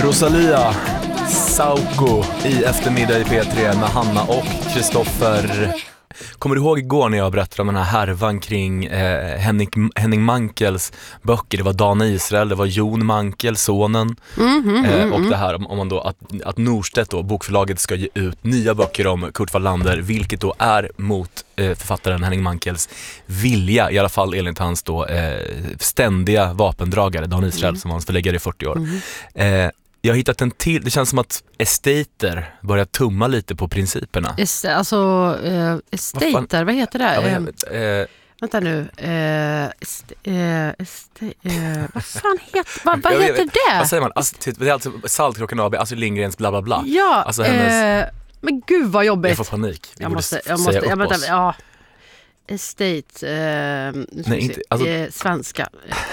Rosalia Sauko i eftermiddag i P3 med Hanna och Kristoffer. Kommer du ihåg igår när jag berättade om den här härvan kring Henning Mankels böcker? Det var Dan Israel, det var Jon Mankel, sonen. Och det här om man då att Norstedt då, bokförlaget, ska ge ut nya böcker om Kurt Wallander, vilket då är mot författaren Henning Mankels vilja, i alla fall enligt hans då ständiga vapendragare Dan Israel, som var hans förläggare i 40 år. Jag har hittat en till. Det känns som att estater börjar tumma lite på principerna. Estater, vad heter det? Vänta nu. Vad fan heter, vad heter det? Vad säger man? Det är alltså Saltkråkan AB, alltså Lindgrens bla bla bla. Ja, alltså hennes, men gud vad jobbigt. Jag får panik. Jag måste ja. Estate. Nej, inte, alltså, svenska.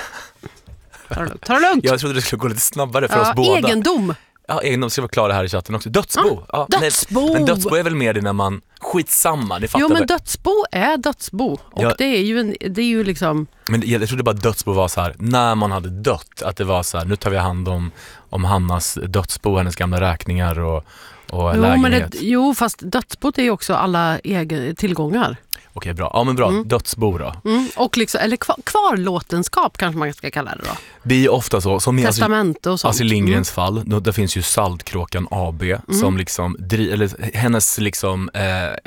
Ta det lugnt. Jag trodde det skulle gå lite snabbare för oss båda. Egendom. Ja, egendom ska vara klara här i chatten också. Dödsbo. Dödsbo. Men dödsbo är väl mer det när man skitsamma, det fattar. Jo, men dödsbo är dödsbo. Och det är ju liksom. Men jag trodde bara dödsbo var så här när man hade dött, att det var så här, nu tar vi hand om Hannas dödsbo, hennes gamla räkningar och lägenhet. Fast dödsbo är ju också alla egna tillgångar. Okej, bra. Ja, men bra. Dödsbo då. Och liksom, eller kvarlåtenskap kanske man ska kalla det då. Det är ju ofta så. Som testament och sånt. Alltså i Lindgrens fall, där finns ju Saltkråkan AB som liksom, eller hennes liksom